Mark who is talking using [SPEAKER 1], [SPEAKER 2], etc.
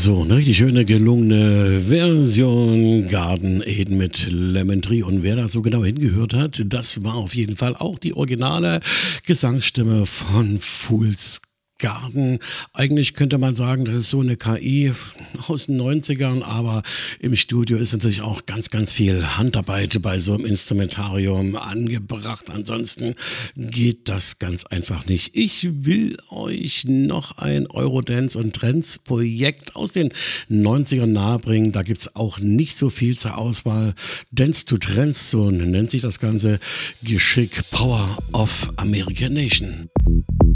[SPEAKER 1] So, eine richtig schöne, gelungene Version Garden Eden mit Lemon Tree. Und wer da so genau hingehört hat, das war auf jeden Fall auch die originale Gesangsstimme von Fool's Garden. Eigentlich könnte man sagen, das ist so eine KI aus den 90ern, aber im Studio ist natürlich auch ganz, ganz viel Handarbeit bei so einem Instrumentarium angebracht. Ansonsten geht das ganz einfach nicht. Ich will euch noch ein Eurodance- und Trends-Projekt aus den 90ern nahebringen. Da gibt es auch nicht so viel zur Auswahl. Dance to Trends, so nennt sich das Ganze. Geschick Power of American Nation.